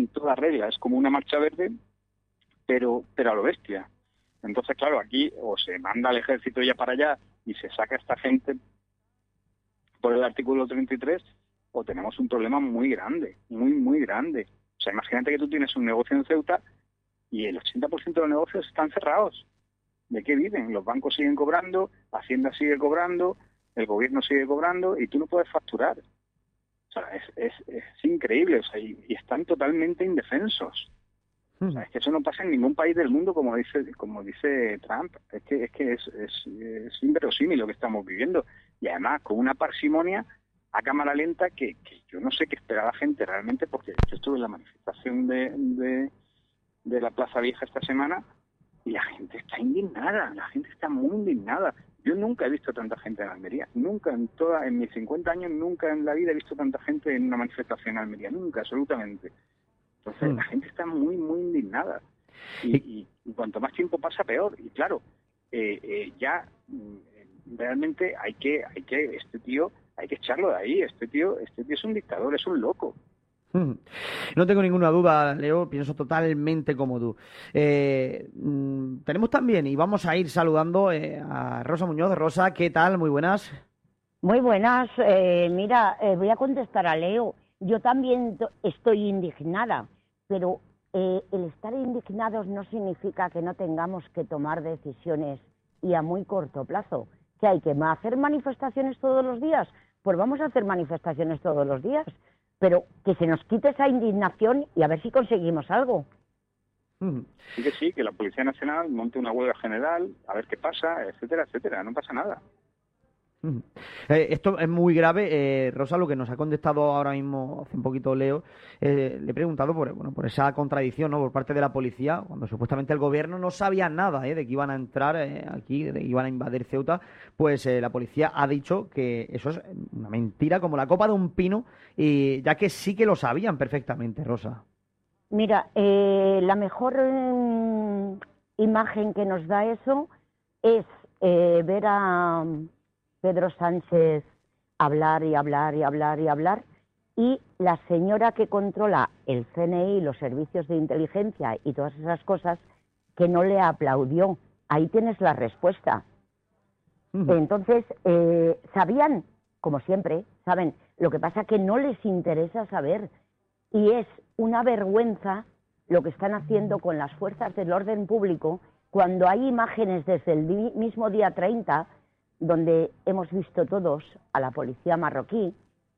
en toda regla, es como una marcha verde, pero a lo bestia. Entonces, claro, aquí o se manda al ejército ya para allá y se saca a esta gente por el artículo 33, o tenemos un problema muy grande, muy grande. O sea, imagínate que tú tienes un negocio en Ceuta y el 80% de los negocios están cerrados. ¿De qué viven? Los bancos siguen cobrando, Hacienda sigue cobrando, el gobierno sigue cobrando y tú no puedes facturar. O sea, es increíble, o sea, y están totalmente indefensos. O sea, es que eso no pasa en ningún país del mundo, como dice Trump. Es que es inverosímil lo que estamos viviendo. Y además con una parsimonia a cámara lenta que yo no sé qué esperaba la gente realmente, porque yo estuve en la manifestación de la Plaza Vieja esta semana y la gente está indignada, la gente está muy indignada. Yo nunca he visto tanta gente en Almería, nunca en mis 50 años, nunca en la vida he visto tanta gente en una manifestación en Almería, nunca, absolutamente. Entonces la gente está muy indignada y cuanto más tiempo pasa peor. Y claro, ya realmente hay que este tío hay que echarlo de ahí. Este tío es un dictador, es un loco. No tengo ninguna duda, Leo, pienso totalmente como tú. Tenemos también, y vamos a ir saludando a Rosa Muñoz. Rosa, ¿qué tal? Muy buenas. Muy buenas. Mira, voy a contestar a Leo. Yo también estoy indignada, pero el estar indignados no significa que no tengamos que tomar decisiones y a muy corto plazo. ¿Que hay que hacer manifestaciones todos los días? Pues vamos a hacer manifestaciones todos los días, pero que se nos quite esa indignación y a ver si conseguimos algo. Sí, que la Policía Nacional monte una huelga general, a ver qué pasa, etcétera, etcétera. No pasa nada. Esto es muy grave, Rosa, lo que nos ha contestado ahora mismo hace un poquito Leo. Le he preguntado por esa contradicción, ¿no?, por parte de la policía, cuando supuestamente el gobierno no sabía nada de que iban a entrar aquí, de que iban a invadir Ceuta. Pues la policía ha dicho que eso es una mentira como la copa de un pino, y ya que sí que lo sabían perfectamente, Rosa. Mira, la mejor imagen que nos da eso es ver a Pedro Sánchez hablar y hablar y hablar y hablar, y la señora que controla el CNI, los servicios de inteligencia y todas esas cosas, que no le aplaudió. Ahí tienes la respuesta. Entonces, sabían, como siempre, saben. Lo que pasa que no les interesa saber, y es una vergüenza lo que están haciendo con las fuerzas del orden público, cuando hay imágenes desde el mismo día 30, donde hemos visto todos a la policía marroquí,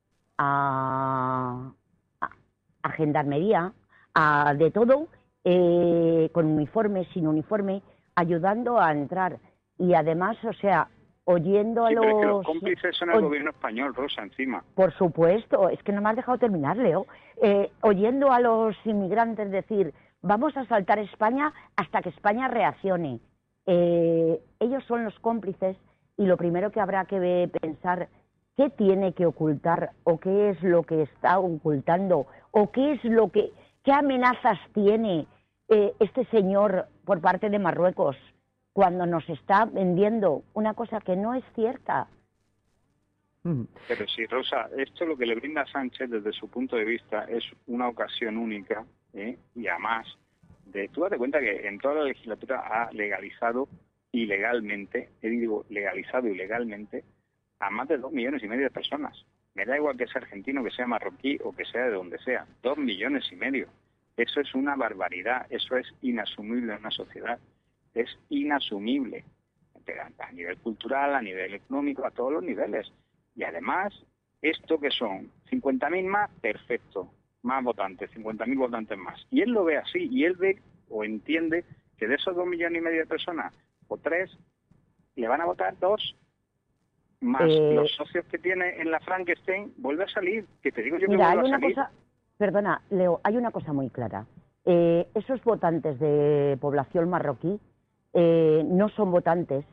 a gendarmería, de todo, con uniforme, sin uniforme, ayudando a entrar. Y además, o sea, oyendo a pero los... es que los cómplices son el gobierno español, Rosa, encima. Por supuesto, es que no me has dejado terminar, Leo. Oyendo a los inmigrantes decir, vamos a saltar España hasta que España reaccione. Ellos son los cómplices, y lo primero que habrá que pensar, ¿qué tiene que ocultar o qué es lo que está ocultando o qué amenazas tiene este señor por parte de Marruecos cuando nos está vendiendo una cosa que no es cierta? Pero sí, Rosa, esto lo que le brinda a Sánchez desde su punto de vista es una ocasión única, y además, tú date cuenta que en toda la legislatura ha legalizado ilegalmente, legalizado ilegalmente, a más de 2,5 millones de personas. Me da igual que sea argentino, que sea marroquí o que sea de donde sea. 2,5 millones. Eso es una barbaridad, eso es inasumible en una sociedad. Es inasumible. A nivel cultural, a nivel económico, a todos los niveles. Y además, esto que son 50.000 más, perfecto. Más votantes, 50.000 votantes más. Y él lo ve así, y él ve o entiende que de esos 2,5 millones de personas, o 3, le van a votar 2, más los socios que tiene en la Frankenstein, vuelve a salir. Que te digo yo que vuelve a salir. Perdona, Leo, hay una cosa muy clara. Esos votantes de población marroquí no son votantes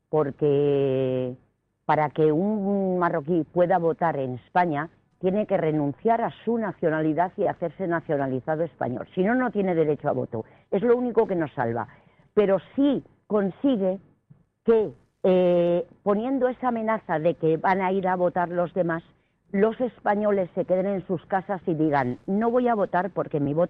porque para que un marroquí pueda votar en España tiene que renunciar a su nacionalidad y hacerse nacionalizado español. Si no, no tiene derecho a voto. Es lo único que nos salva. Pero sí consigue que, poniendo esa amenaza de que van a ir a votar los demás, los españoles se queden en sus casas y digan, no voy a votar porque mi voto